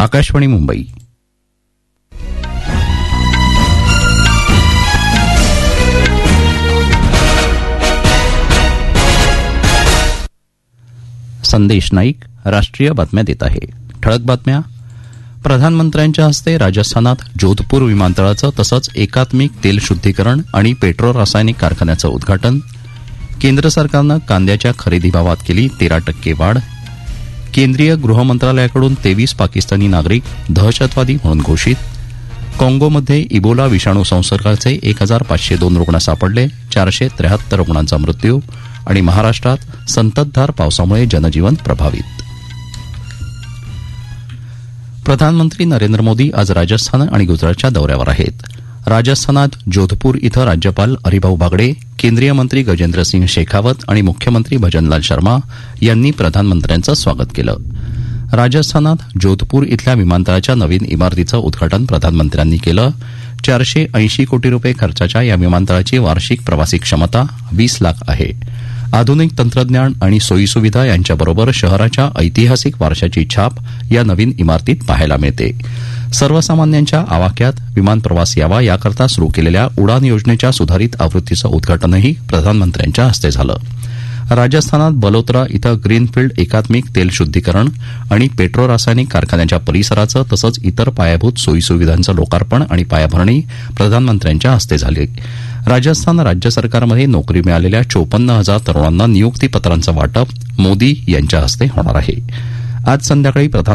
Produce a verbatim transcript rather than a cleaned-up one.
आकाशवाणी मुंबई. संदेश नाईक राष्ट्रीय बातम्या देत आहे. ठळक बातम्या. प्रधानमंत्र्यांच्या हस्ते राजस्थानात जोधपूर विमानतळाचं तसंच एकात्मिक तेल शुद्धीकरण आणि पेट्रो रासायनिक कारखान्याचं उद्घाटन. केंद्र सरकारनं कांद्याच्या खरेदी भावात केली तेरा टक्के वाढ. केंद्रीय गृहमंत्रालयाकडून तेवीस पाकिस्तानी नागरिक दहशतवादी म्हणून घोषित. काँगोमध्ये इबोला विषाणू संसर्गाचे एक हजार पाचशे दोन रुग्ण सापडले. चारशे त्र्याहत्तर रुग्णांचा मृत्यू. आणि महाराष्ट्रात संततधार पावसामुळे जनजीवन प्रभावित. प्रधानमंत्री नरेंद्र मोदी आज राजस्थान आणि गुजरातच्या दौऱ्यावर आहेत. राजस्थानात जोधपूर इथं राज्यपाल हरिभाऊ बागडे, केंद्रीय मंत्री गजेंद्र सिंह शेखावत आणि मुख्यमंत्री भजनलाल शर्मा यांनी प्रधानमंत्र्यांचं स्वागत केलं. राजस्थानात जोधपूर इथल्या विमानतळाच्या नवीन इमारतीचं उद्घाटन प्रधानमंत्र्यांनी केलं. चारशे ऐंशी कोटी रुपये खर्चाच्या या विमानतळाची वार्षिक प्रवासी क्षमता वीस लाख आहे. आधुनिक तंत्रज्ञान आणि सोयीसुविधा यांच्याबरोबर शहराच्या ऐतिहासिक वारशाची छाप या नवीन इमारतीत पाहायला मिळते. सर्वसामान्यांच्या आवाक्यात विमान प्रवास यावा याकरता सुरू केलेल्या उडान योजनेच्या सुधारित आवृत्तीचं उद्घाटनही प्रधानमंत्र्यांच्या हस्ते झालं. राजस्थानात बलोत्रा इथं ग्रीनफील्ड एकात्मिक तेल शुद्धीकरण आणि पेट्रो रासायनिक कारखान्याच्या परिसराचं तसंच इतर पायाभूत सोयीसुविधांचं लोकार्पण आणि पायाभरणी प्रधानमंत्र्यांच्या हस्ते झाली. राजस्थान राज्य सरकारमध्ये नोकरी मिळालेल्या चोपन्न हजार तरुणांना नियुक्तीपत्रांचं वाटप मोदी यांच्या हस्ते होणार आहे. आज संध्याकाळी प्रधान